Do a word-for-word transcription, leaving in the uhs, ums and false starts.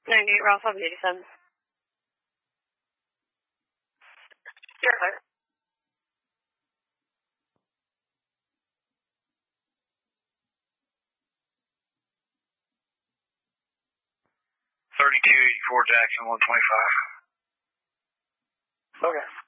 ninety-eight, Ralph, eighty-seven. Sure. thirty-two eighty-four Jackson, one twenty-five. Okay.